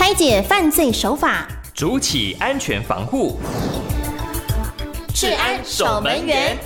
拆解犯罪手法， 筑起安全防护。 治安守门员。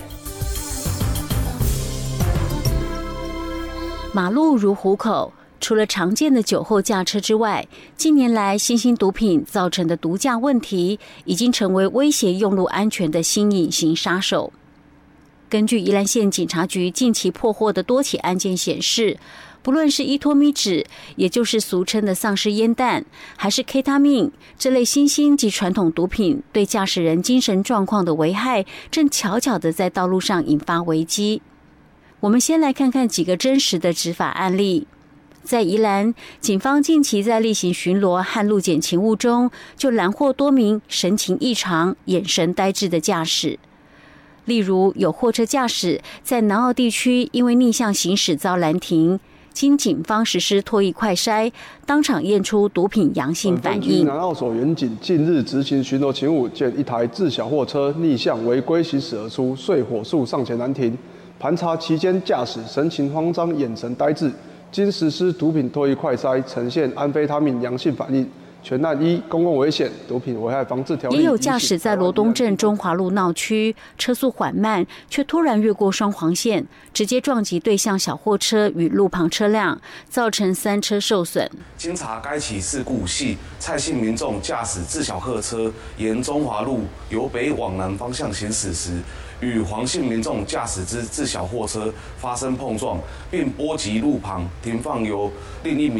马路如虎口，除了常见的酒后驾车之外，近年来新兴毒品造成的毒驾问题，已经成为威胁用路安全的新隐形杀手。根据宜兰县警察局近期破获的多起案件显示，不论是依托咪酯，也就是俗称的丧尸烟弹，还是 K 他命这类新兴及传统毒品，对驾驶人精神状况的危害，正悄悄地在道路上引发危机。我们先来看看几个真实的执法案例。在宜兰，警方近期在例行巡逻和路检勤务中，就拦获多名神情异常、眼神呆滞的驾驶。例如，有货车驾驶在南澳地区因为逆向行驶遭拦停，经警方实施唾液快筛，当场验出毒品阳性反应。 南澳所员警近日执行巡逻勤务，见一台自小货车逆向违规行驶而出，遂火速上前拦停。盘查期间，驾驶神情慌张、眼神呆滞，经实施毒品唾液快筛，呈现安非他命阳性反应。全案依《公共危险、毒品危害防治条例》。也有驾驶在罗东镇中华路闹区，车速缓慢，却突然越过双黄线，直接撞击对向小货车与路旁车辆，造成3车受损。 经查，该起事故系蔡姓民众驾驶自小客车沿中华路由北往南方向行驶时，与黄姓民众驾驶之自小货车发生碰撞，并波及路旁停放由另一名